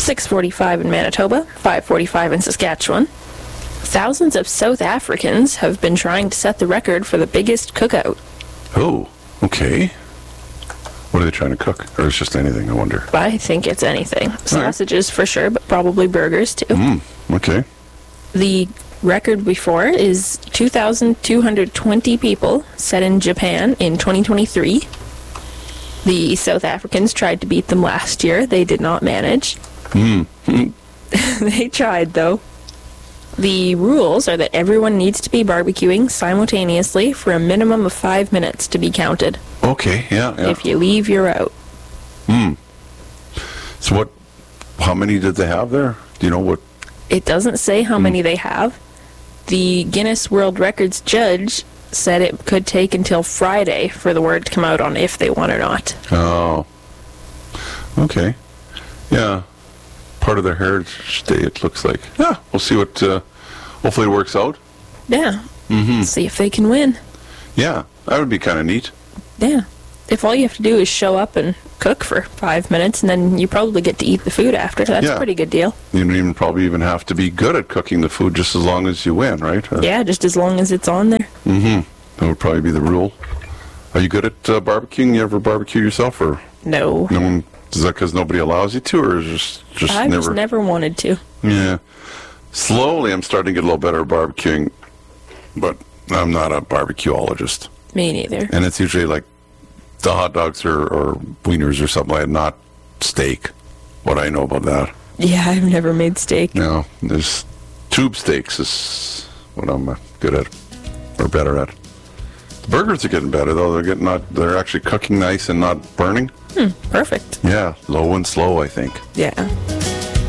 6:45 in Manitoba, 5:45 in Saskatchewan. Thousands of South Africans have been trying to set the record for the biggest cookout. Oh, okay. What are they trying to cook? Or it's just anything, I wonder. I think it's anything. Sausages for sure, but probably burgers too. Okay. The record before is 2,220 people set in Japan in 2023. The South Africans tried to beat them last year. They did not manage. They tried, though. The rules are that everyone needs to be barbecuing simultaneously for a minimum of 5 minutes to be counted. Okay, yeah. If you leave, you're out. So how many did they have there? Do you know what? It doesn't say how many they have. The Guinness World Records judge said it could take until Friday for the word to come out on if they won or not. Oh. Okay. Yeah. Part of their Heritage Day, it looks like. Yeah, we'll see what, hopefully it works out. Yeah. See if they can win. Yeah, that would be kind of neat. Yeah. If all you have to do is show up and cook for 5 minutes, and then you probably get to eat the food after, that's a pretty good deal. You don't probably even have to be good at cooking the food just as long as you win, right? Yeah, just as long as it's on there. That would probably be the rule. Are you good at barbecuing? You ever barbecue yourself, or No. no one? Is that because nobody allows you to, or is just I never? just never wanted to. Yeah. Slowly, I'm starting to get a little better at barbecuing, but I'm not a barbecuologist. Me neither. And it's usually like the hot dogs or wieners or something like that, not steak. What I know about that. Yeah, I've never made steak. No, there's tube steaks is what I'm good at, or better at. The burgers are getting better though. They're actually cooking nice and not burning. Perfect. Yeah, low and slow, I think. Yeah.